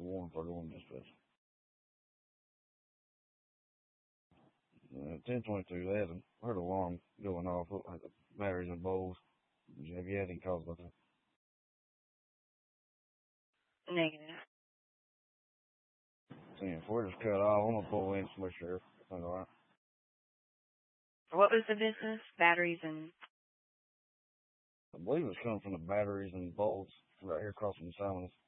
warm for doing this, but 1022, they had heard alarm going off, looked like the batteries and bulbs. Have you had any calls about that? Negative. See, if we're just cut off, I'm gonna pull in some sheriff. That's all right. What was the business? Batteries and... I believe it's coming from the batteries and bulbs right here across from the Simons.